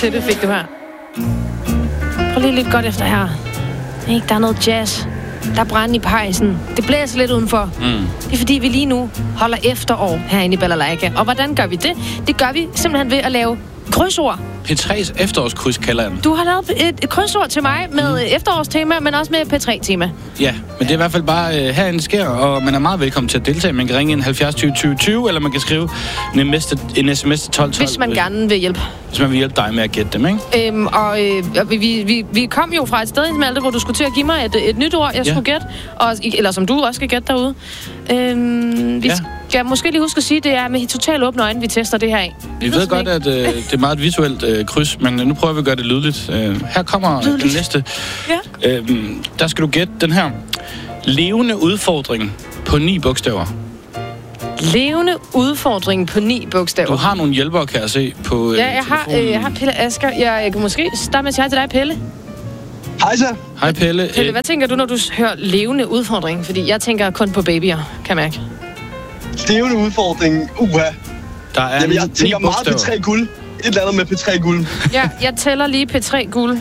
til det, fik du her. Prøv lige lidt godt efter her. Ikke, der er noget jazz. Der er brand i pejsen. Det blæser lidt udenfor. Det er fordi, vi lige nu holder efterår herinde i Balalaika. Og hvordan gør vi det? Det gør vi simpelthen ved at lave krydsord. P3's efterårskryds kalder den. Du har lavet et krydsord til mig med efterårstema, men også med P3-tema. Ja, men det er i hvert fald bare herinde sker, og man er meget velkommen til at deltage. Man kan ringe ind 70 20 20 20, eller man kan skrive en sms til 12 12. Hvis man gerne vil hjælpe. Hvis man vil hjælpe dig med at gætte dem, ikke? Vi kom jo fra et sted, Malte, hvor du skulle til at give mig et nyt ord, jeg skulle gætte. Eller som du også skal gætte derude. Vi skal måske lige huske at sige, at det er med totalt åbne øjne, vi tester det her af. Vi ved godt, at det er meget visuelt kryds, men nu prøver vi at gøre det lydligt. Her kommer den næste. Ja. Der skal du gætte den her. Levende udfordring på 9 bogstaver. Levende udfordring på 9 bogstaver. Du har nogle hjælpere, kan jeg se, på jeg har Pelle Asger. Jeg kan måske starte med at sige til dig, Pelle. Hej så. Hej, Pelle. Pelle, hvad tænker du, når du hører levende udfordring? Fordi jeg tænker kun på babyer, kan jeg mærke. Levende udfordring. Der er Jamen, jeg tænker meget bogstaver. P3 guld. Et eller andet med P3 guld. Ja, jeg tæller lige P3 guld.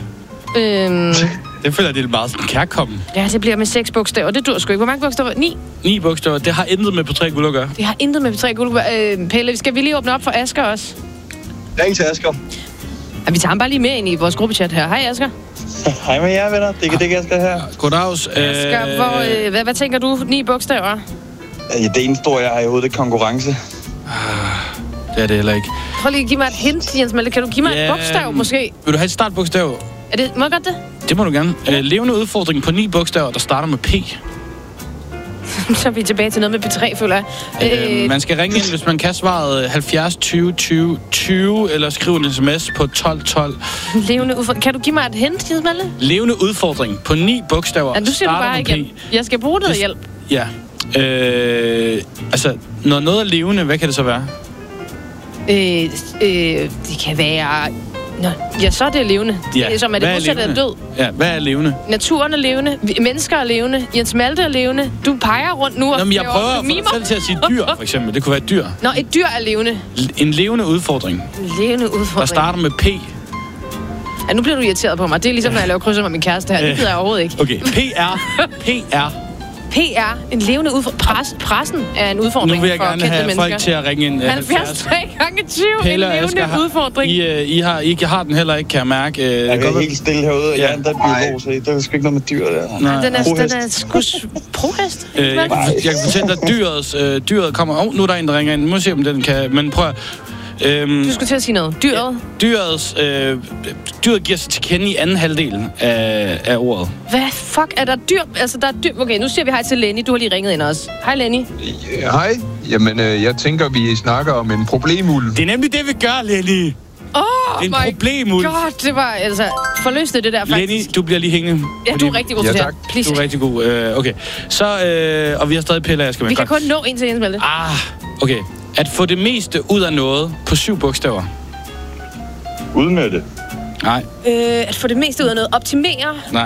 Det føler jeg, det er meget sådan kærkommen. Ja, det bliver med 6 bogstaver. Det dur sgu ikke. Hvor mange bogstaver? 9? 9 bogstaver. Det har intet med P3 guld at gøre. Det har intet med P3 guld. Pelle, skal vi lige åbne op for Asger også? Ring til Asger. Ja, vi tager ham bare lige med ind i vores gruppechat her. Hej, Asger. Hej med jer, venner. Det er Asger her. Goddags. Asger, hvad tænker du? 9 bogstaver? Ja, det eneste ord, jeg har i hovedet, det er konkurrence. Det er det heller ikke. Prøv lige at give mig et hint, Jens Malte. Kan du give mig et bogstav, måske? Vil du have et startbogstav? Må jeg godt det? Det må du gerne. Levende udfordring på 9 bogstaver, der starter med P. Så er vi tilbage til noget med P3, føler jeg. Man skal ringe ind, hvis man kan svaret 70 20 20 20, eller skrive en sms på 12 12. Levende udfordring. Kan du give mig et hint, Jens Malte? Levende udfordring på 9 bogstaver. Ja, du siger du bare igen. Jeg skal bruge noget hjælp. Ja. Altså, når noget er levende, hvad kan det så være? Det kan være... Nå, ja, så er det levende. Ja. Det er som, at det modsatte er død. Ja, hvad er levende? Naturen er levende. Mennesker er levende. Jens Malte er levende. Du peger rundt nu. Nå, men jeg prøver at få dig selv til at sige dyr, for eksempel. Det kunne være et dyr. Nå, et dyr er levende. En levende udfordring. En levende udfordring. Der starter med P. Ja, nu bliver du irriteret på mig. Det er ligesom, når jeg laver krydser med min kæreste her. Det gider jeg overhovedet ikke. Okay, PR. PR, en levende udfordring. Pressen er en udfordring. Nu vil jeg for gerne have mennesker. folk til at ringe ind. 73 gange 20, Pelle en levende udfordring. I har den heller ikke, kan jeg mærke. Jeg er helt stille herude. Ja, der er biolog, så der er sgu ikke noget med dyr der. Nej. Den er sgu prohest. Jeg kan fortælle dig, at dyret kommer... nu er der en, der ringer ind. Nu må se, om den kan... Men prøv at... Du skulle til at sige noget. Dyret? Dyret giver sig til kende i anden halvdel af ordet. Hvad fuck er der dyr? Altså, der er dyr... Okay, nu siger vi hej til Lenny. Du har lige ringet ind også. Hej, Lenny. Hej. Jamen, jeg tænker, vi snakker om en problemulv. Det er nemlig det, vi gør, Lenny. En problemulv. God, det var altså... Forløste det der, faktisk. Lenny, du bliver lige hængende. Ja, du er rigtig god til det. Du er rigtig god. Okay. Så, og vi har stadig Pelle, jeg skal med. Vi kan kun nå en til Jens Malte. Okay. At få det meste ud af noget på 7 bogstaver. Udnytte. Nej. At få det meste ud af noget. Optimere. Nej.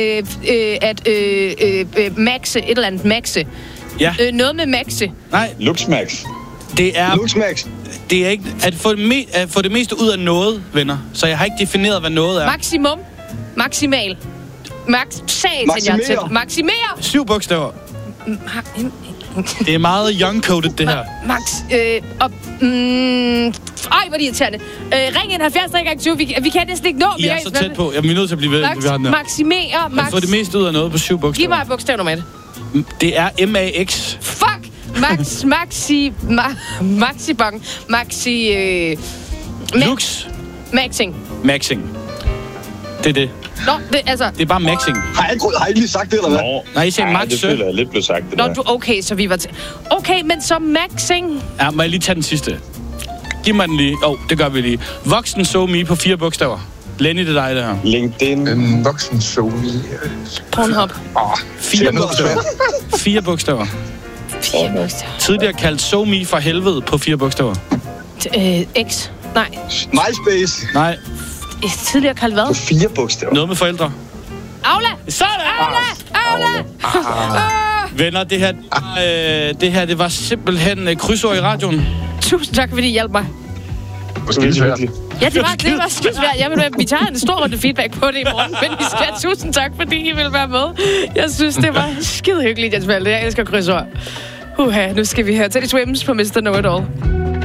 Maxe. Et eller andet maxe. Ja. Noget med maxe. Nej. Luxmax. Det er... Luxmax. Det er ikke... At få det meste ud af noget, venner. Så jeg har ikke defineret, hvad noget er. Maksimum. Maximal. Maksimere. 7 bogstaver. Det er meget young-coded, det her. Max. Hvor er det irriterende. Ring ind 70 gange 20. Vi kan næsten ikke nå. I er så tæt på. Jeg er nødt til at blive ved. Maksimere. At få det meste ud af noget på 7 bogstaver. Giv mig et bogstav nummer 1. Det er M-A-X. Fuck! Maxibong. Lux. Maxing. Det er det. Nå, det er bare maxing. Har jeg ikke lige sagt det, eller hvad? Nej, I sagde max. Det føler jeg lidt blev sagt, det der. Okay, så vi var til... Okay, men så maxing... Ja, må jeg lige tage den sidste? Giv mig den lige. Det gør vi lige. Voksen SoMe på 4 bogstaver. Lenny, det er dig, det her. LinkedIn. Voksen SoMe. Pornhub. 4 bogstaver. 4 bogstaver. 4 bogstaver. Tidligere kaldt SoMe for helvede på 4 bogstaver. X. Nej. MySpace. Nej. Tidligere kaldt hvad? På 4 bogstaver. Noget med forældre. Aula! Sådan! Aula! Venner, det var simpelthen krydsord i radioen. Tusind tak, fordi I hjalp mig. Måske svært. Ja, det var skidesvært. Vi tager en stor runde feedback på det i morgen, men vi skal have tusind tak, fordi I vil være med. Jeg synes, det var skide hyggeligt, Jens Malte. Jeg elsker krydsord. Nu skal vi høre Teddy Swims på Mr. Know It All.